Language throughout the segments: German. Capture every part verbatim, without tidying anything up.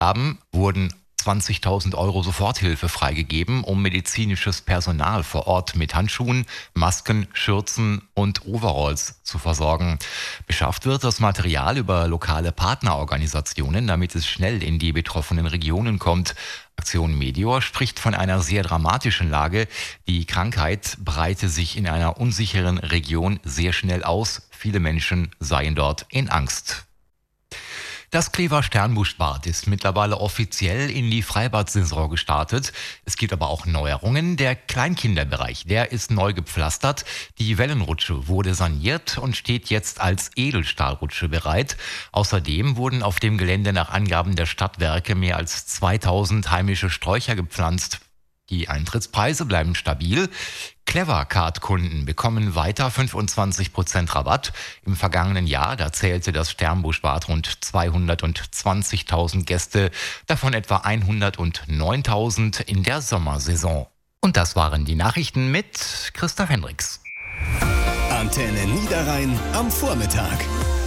haben, wurden zwanzigtausend Euro Soforthilfe freigegeben, um medizinisches Personal vor Ort mit Handschuhen, Masken, Schürzen und Overalls zu versorgen. Beschafft wird das Material über lokale Partnerorganisationen, damit es schnell in die betroffenen Regionen kommt. Aktion Meteor spricht von einer sehr dramatischen Lage. Die Krankheit breite sich in einer unsicheren Region sehr schnell aus. Viele Menschen seien dort in Angst. Das Klever Sternbuschbad ist mittlerweile offiziell in die Freibad-Saison gestartet. Es gibt aber auch Neuerungen. Der Kleinkinderbereich, der ist neu gepflastert. Die Wellenrutsche wurde saniert und steht jetzt als Edelstahlrutsche bereit. Außerdem wurden auf dem Gelände nach Angaben der Stadtwerke mehr als zweitausend heimische Sträucher gepflanzt. Die Eintrittspreise bleiben stabil. Clevercard-Kunden bekommen weiter fünfundzwanzig Prozent Rabatt. Im vergangenen Jahr, da zählte das Sternbuschbad rund zweihundertzwanzigtausend Gäste, davon etwa hundertneuntausend in der Sommersaison. Und das waren die Nachrichten mit Christoph Hendricks. Antenne Niederrhein am Vormittag.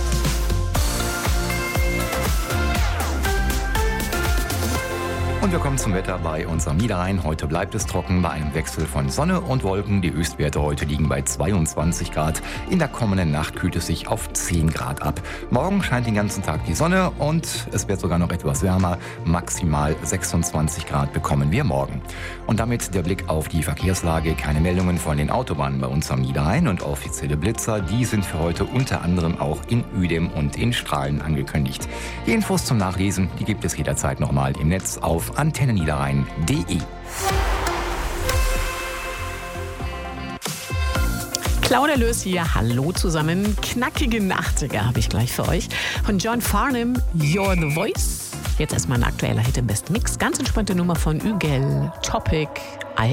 Und wir kommen zum Wetter bei uns am Niederrhein. Heute bleibt es trocken bei einem Wechsel von Sonne und Wolken. Die Höchstwerte heute liegen bei zweiundzwanzig Grad. In der kommenden Nacht kühlt es sich auf zehn Grad ab. Morgen scheint den ganzen Tag die Sonne und es wird sogar noch etwas wärmer. Maximal sechsundzwanzig Grad bekommen wir morgen. Und damit der Blick auf die Verkehrslage. Keine Meldungen von den Autobahnen bei uns am Niederrhein und offizielle Blitzer. Die sind für heute unter anderem auch in Uedem und in Strahlen angekündigt. Die Infos zum Nachlesen, die gibt es jederzeit nochmal im Netz auf antenne niederrhein punkt de. Claudia Lös hier, hallo zusammen. Knackige achtziger habe ich gleich für euch. Von John Farnham, You're the Voice. Jetzt erstmal ein aktueller Hit im Best Mix. Ganz entspannte Nummer von Ügel, Topic,